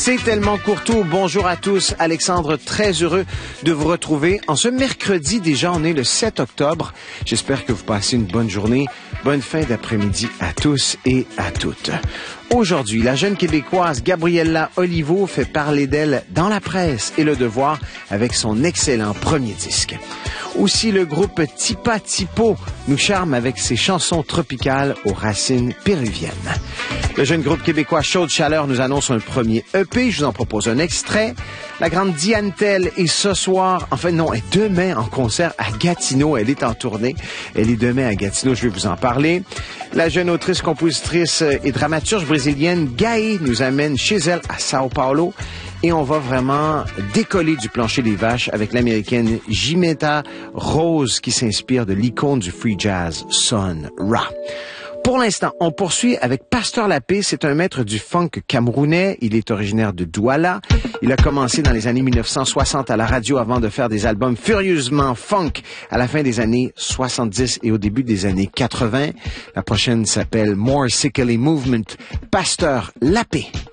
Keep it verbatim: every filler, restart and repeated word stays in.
C'est tellement Courtois. Bonjour à tous. Alexandre, très heureux de vous retrouver. En ce mercredi, déjà, on est le sept octobre. J'espère que vous passez une bonne journée. Bonne fin d'après-midi à tous et à toutes. Aujourd'hui, la jeune Québécoise Gabriella Olivo fait parler d'elle dans la presse et Le Devoir avec son excellent premier disque. Aussi, le groupe Tipa Tipo nous charme avec ses chansons tropicales aux racines péruviennes. Le jeune groupe québécois Chaude Chaleur nous annonce un premier E P. Je vous en propose un extrait. La grande Diane Tell est ce soir, enfin non, est demain en concert à Gatineau. Elle est en tournée. Elle est demain à Gatineau, je vais vous en parler. La jeune autrice, compositrice et dramaturge brésilienne Gaye nous amène chez elle à Sao Paulo. Et on va vraiment décoller du plancher des vaches avec l'américaine Jimetta Rose qui s'inspire de l'icône du free jazz Sun Ra. Pour l'instant, on poursuit avec Pasteur Lappé. C'est un maître du funk camerounais. Il est originaire de Douala. Il a commencé dans les années mille neuf cent soixante à la radio avant de faire des albums furieusement funk à la fin des années soixante-dix et au début des années quatre-vingts. La prochaine s'appelle More Sickly Movement. Pasteur Lappé.